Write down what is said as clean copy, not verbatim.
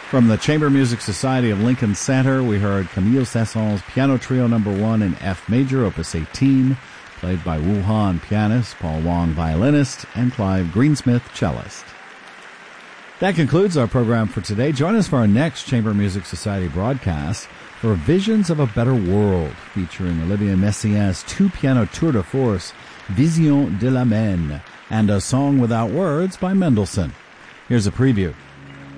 From the Chamber Music Society of Lincoln Center, we heard Camille Saint-Saëns Piano Trio No. 1 in F major, Opus 18, played by Wu Han, pianist, Paul Wong, violinist, and Clive Greensmith, cellist. That concludes our program for today. Join us for our next Chamber Music Society broadcast for Visions of a Better World, featuring Olivier Messiaen's two-piano tour de force, Vision de la Main, and A Song Without Words by Mendelssohn. Here's a preview.